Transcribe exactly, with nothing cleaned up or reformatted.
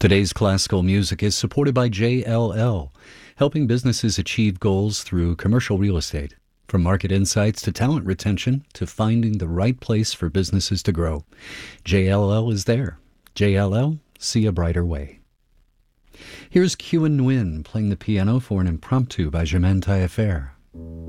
Today's classical music is supported by J L L, helping businesses achieve goals through commercial real estate. From market insights to talent retention to finding the right place for businesses to grow, J L L is there. J L L, see a brighter way. Here's Kyu and Nguyen playing the piano for an impromptu by Germaine Taillefer.